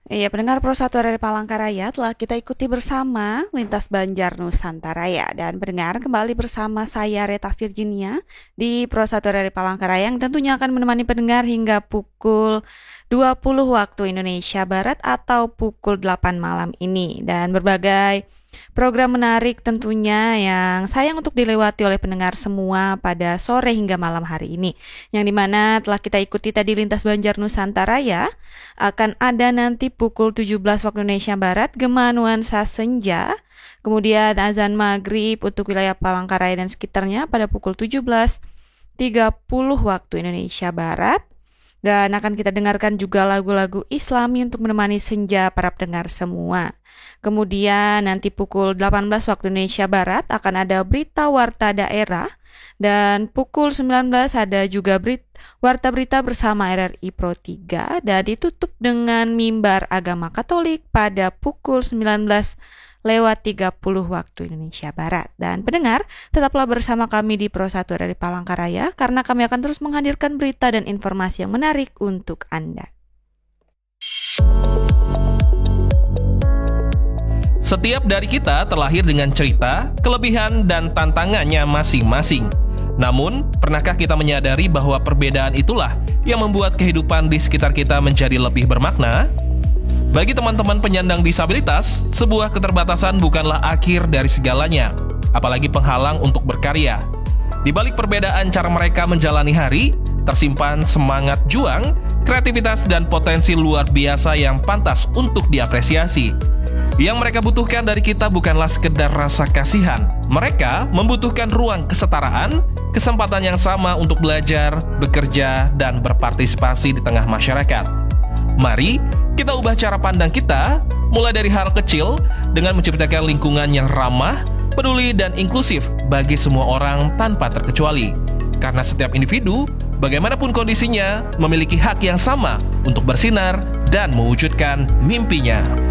Iya, pendengar Pro 1 dari Palangkaraya telah kita ikuti bersama Lintas Banjar Nusantara ya. Dan pendengar kembali bersama saya Reta Virginia di Pro 1 dari Palangkaraya yang tentunya akan menemani pendengar hingga pukul 20 waktu Indonesia Barat atau pukul 8 malam ini. Dan berbagai program menarik tentunya yang sayang untuk dilewati oleh pendengar semua pada sore hingga malam hari ini. Yang dimana telah kita ikuti tadi Lintas Banjar Nusantara ya. Akan ada nanti pukul 17 waktu Indonesia Barat Gema Nuansa Senja. Kemudian azan maghrib untuk wilayah Palangkaraya dan sekitarnya pada pukul 17.30 waktu Indonesia Barat. Dan akan kita dengarkan juga lagu-lagu Islami untuk menemani senja para pendengar semua. Kemudian nanti pukul 18 waktu Indonesia Barat akan ada berita warta daerah. Dan pukul 19 ada juga warta berita bersama RRI Pro 3. Dan ditutup dengan mimbar agama Katolik pada pukul 19.30 waktu Indonesia Barat. Dan pendengar, tetaplah bersama kami di Pro 1 dari Palangkaraya karena kami akan terus menghadirkan berita dan informasi yang menarik untuk Anda. Setiap dari kita terlahir dengan cerita, kelebihan, dan tantangannya masing-masing. Namun, pernahkah kita menyadari bahwa perbedaan itulah yang membuat kehidupan di sekitar kita menjadi lebih bermakna? Bagi teman-teman penyandang disabilitas, sebuah keterbatasan bukanlah akhir dari segalanya, apalagi penghalang untuk berkarya. Di balik perbedaan cara mereka menjalani hari, tersimpan semangat juang, kreativitas, dan potensi luar biasa yang pantas untuk diapresiasi. Yang mereka butuhkan dari kita bukanlah sekedar rasa kasihan. Mereka membutuhkan ruang kesetaraan, kesempatan yang sama untuk belajar, bekerja, dan berpartisipasi di tengah masyarakat. Mari kita ubah cara pandang kita, mulai dari hal kecil, dengan menciptakan lingkungan yang ramah, peduli, dan inklusif bagi semua orang tanpa terkecuali. Karena setiap individu, bagaimanapun kondisinya, memiliki hak yang sama untuk bersinar dan mewujudkan mimpinya.